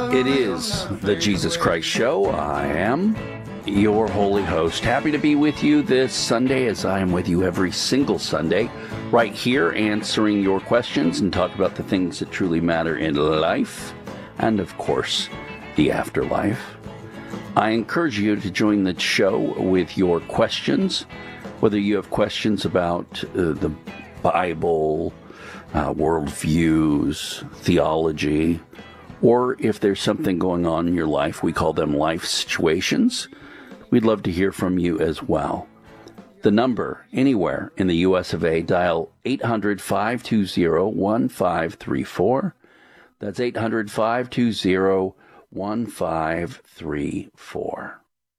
It is the Jesus Christ Show. I am your holy host. Happy to be with you this Sunday, as I am with you every single Sunday, right here answering your questions and talk about the things that truly matter in life and, of course, the afterlife. I encourage you to join the show with your questions, whether you have questions about the Bible, worldviews, theology, or if there's something going on in your life. We call them life situations. We'd love to hear from you as well. The number, anywhere in the U.S. of A, dial 800-520-1534. That's 800-520-1534.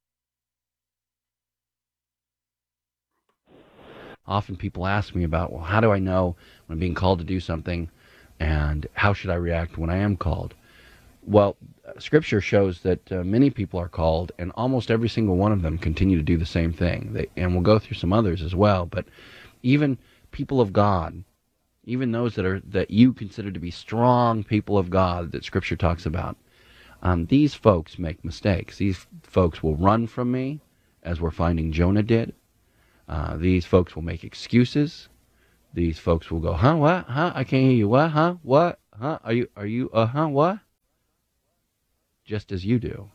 Often people ask me about, well, how do I know when I'm being called to do something, and how should I react when I am called? Well, Scripture shows that many people are called, and almost every single one of them continue to do the same thing. And we'll go through some others as well, but even people of God, even those that you consider to be strong people of God that Scripture talks about, these folks make mistakes. These folks will run from me, as we're finding Jonah did. These folks will make excuses. These folks will go, huh, what, huh, I can't hear you, what, huh, what, huh, are you, huh, what? Just as you do.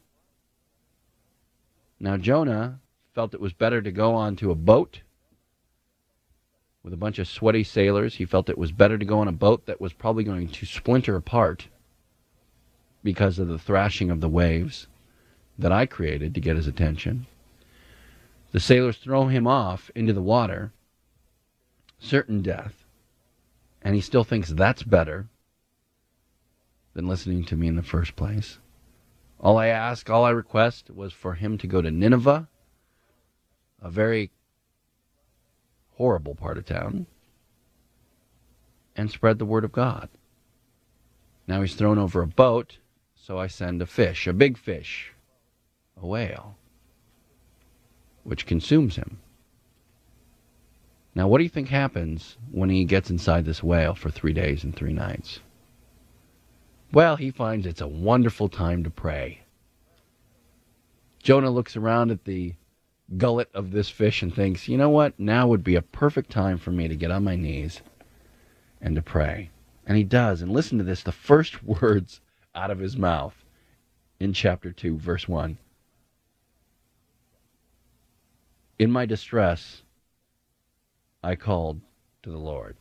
Now, Jonah felt it was better to go onto a boat with a bunch of sweaty sailors. He felt it was better to go on a boat that was probably going to splinter apart because of the thrashing of the waves that I created to get his attention. The sailors throw him off into the water, certain death, and he still thinks that's better than listening to me in the first place. All I request was for him to go to Nineveh, a very horrible part of town, and spread the word of God. Now he's thrown over a boat, so I send a fish, a big fish, a whale, which consumes him. Now, what do you think happens when he gets inside this whale for 3 days and 3 nights? Well, he finds it's a wonderful time to pray. Jonah looks around at the gullet of this fish and thinks, you know what? Now would be a perfect time for me to get on my knees and to pray. And he does. And listen to this, the first words out of his mouth in chapter 2, verse 1. In my distress, I called to the Lord.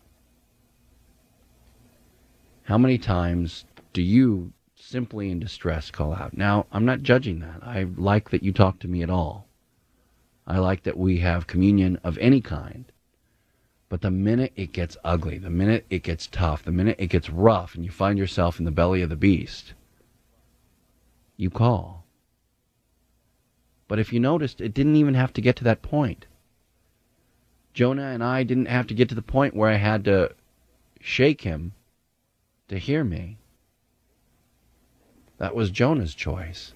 How many times do you simply in distress call out? Now, I'm not judging that. I like that you talk to me at all. I like that we have communion of any kind. But the minute it gets ugly, the minute it gets tough, the minute it gets rough, and you find yourself in the belly of the beast, you call. But if you noticed, it didn't even have to get to that point. Jonah and I didn't have to get to the point where I had to shake him to hear me. That was Jonah's choice.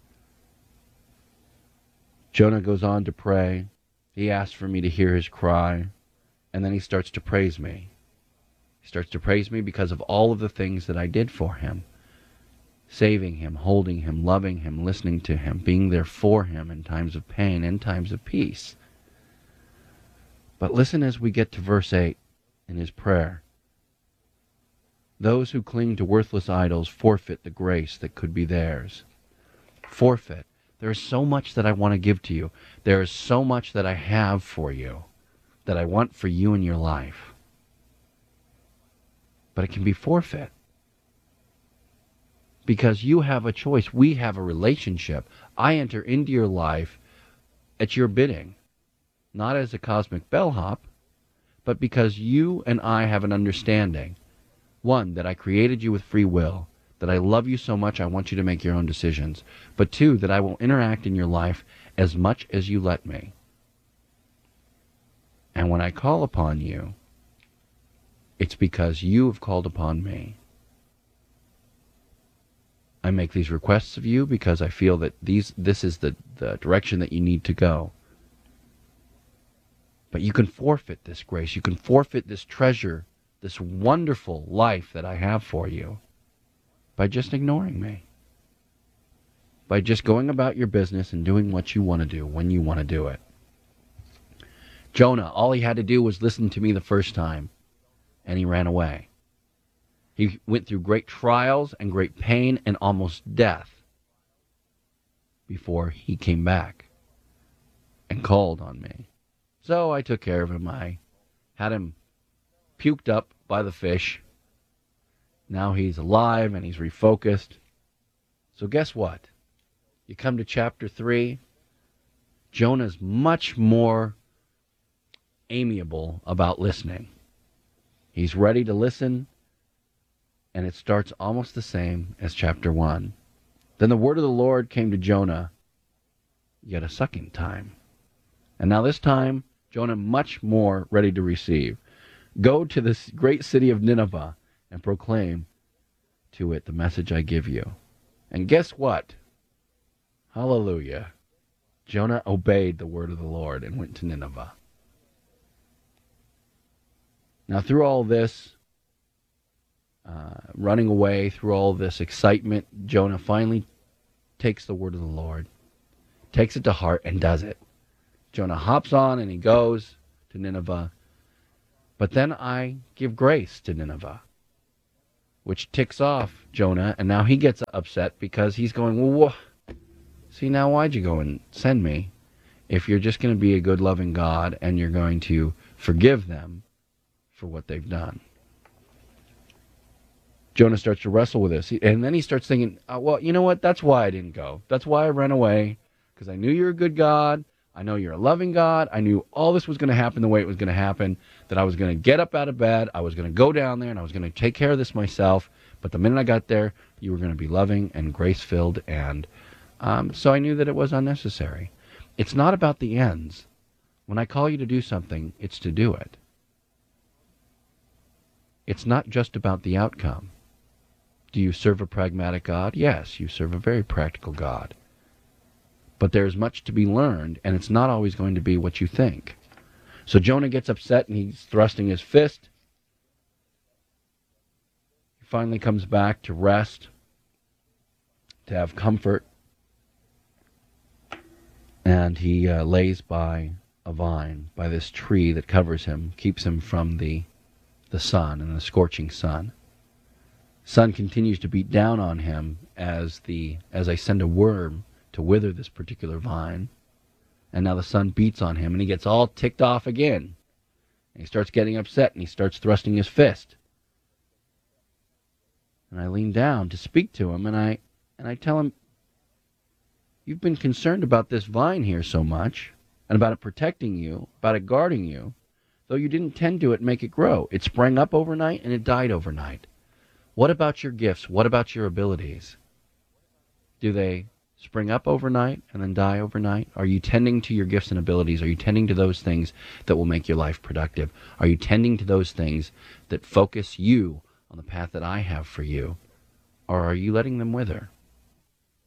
Jonah goes on to pray. He asks for me to hear his cry, and then he starts to praise me. He starts to praise me because of all of the things that I did for him. Saving him, holding him, loving him, listening to him, being there for him in times of pain and times of peace. But listen as we get to verse 8 in his prayer. Those who cling to worthless idols forfeit the grace that could be theirs. Forfeit. There is so much that I want to give to you. There is so much that I have for you, that I want for you in your life. But it can be forfeit. Because you have a choice. We have a relationship. I enter into your life at your bidding. Not as a cosmic bellhop, but because you and I have an understanding. One, that I created you with free will, that I love you so much I want you to make your own decisions. But two, that I will interact in your life as much as you let me. And when I call upon you, it's because you have called upon me. I make these requests of you because I feel that this is the direction that you need to go. But you can forfeit this grace. You can forfeit this treasure, this wonderful life that I have for you by just ignoring me. by just going about your business and doing what you want to do when you want to do it. Jonah, all he had to do was listen to me the first time, and he ran away. He went through great trials and great pain and almost death before he came back and called on me. So I took care of him. I had him puked up by the fish. Now he's alive and he's refocused. So guess what? You come to chapter 3, Jonah's much more amiable about listening. He's ready to listen, and it starts almost the same as chapter 1. Then the word of the Lord came to Jonah yet a second time. And now this time, Jonah much more ready to receive. Go to this great city of Nineveh and proclaim to it the message I give you. And guess what? Hallelujah. Jonah obeyed the word of the Lord and went to Nineveh. Now, through all this running away, through all this excitement, Jonah finally takes the word of the Lord, takes it to heart, and does it. Jonah hops on and he goes to Nineveh. But then I give grace to Nineveh, which ticks off Jonah, and now he gets upset because he's going, well, see, now why'd you go and send me if you're just going to be a good, loving God and you're going to forgive them for what they've done? Jonah starts to wrestle with this, and then he starts thinking, well, you know what? That's why I didn't go. That's why I ran away, because I knew you're a good God. I know you're a loving God. I knew all this was going to happen the way it was going to happen, that I was going to get up out of bed, I was going to go down there, and I was going to take care of this myself. But the minute I got there, you were going to be loving and grace-filled, and so I knew that it was unnecessary. It's not about the ends. When I call you to do something, it's to do it. It's not just about the outcome. Do you serve a pragmatic God? Yes, you serve a very practical God. But there's much to be learned, and it's not always going to be what you think. So Jonah gets upset, and he's thrusting his fist. He finally comes back to rest, to have comfort, and he lays by a vine, by this tree that covers him, keeps him from the sun and the scorching sun. Sun continues to beat down on him as I send a worm to wither this particular vine. And now the sun beats on him, and he gets all ticked off again. And he starts getting upset, and he starts thrusting his fist. And I lean down to speak to him, and I tell him, you've been concerned about this vine here so much, and about it protecting you, about it guarding you, though you didn't tend to it and make it grow. It sprang up overnight, and it died overnight. What about your gifts? What about your abilities? Do they spring up overnight and then die overnight? Are you tending to your gifts and abilities? Are you tending to those things that will make your life productive? Are you tending to those things that focus you on the path that I have for you? Or are you letting them wither?